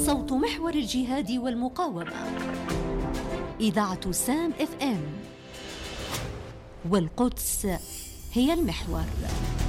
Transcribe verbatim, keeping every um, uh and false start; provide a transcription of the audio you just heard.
صوت محور الجهاد والمقاومة، إذاعة سام اف ام، والقدس هي المحور.